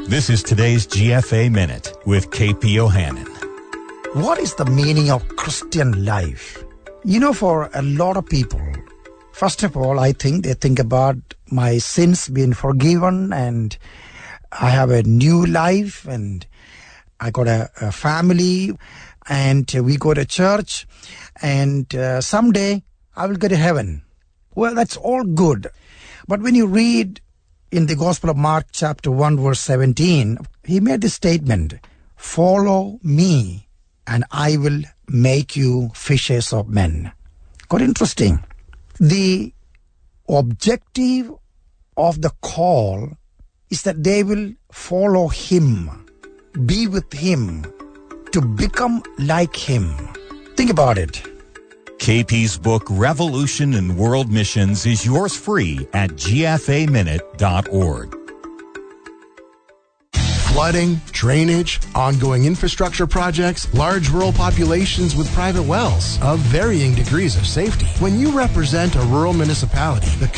This is today's GFA Minute with KP Ohanan. What is the meaning of Christian life? You know, for a lot of people, first of all, I think they think about my sins being forgiven and I have a new life and I got a family and we go to church and someday I will go to heaven. Well, that's all good. But when you read in the Gospel of Mark chapter 1 verse 17, he made this statement, "Follow me and I will make you fishers of men." Quite interesting. The objective of the call is that they will follow him, be with him, to become like him. Think about it. KP's book, Revolution in World Missions, is yours free at gfaminute.org. Flooding, drainage, ongoing infrastructure projects, large rural populations with private wells of varying degrees of safety. When you represent a rural municipality, the